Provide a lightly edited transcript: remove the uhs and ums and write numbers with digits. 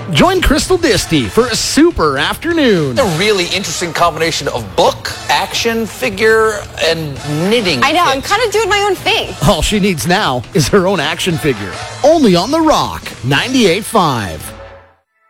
Join Crystal Disty for a super afternoon. A really interesting combination of book, action figure, and knitting. I know, kit. I'm kind of doing my own thing. All she needs now is her own action figure. Only on The Rock, 98.5.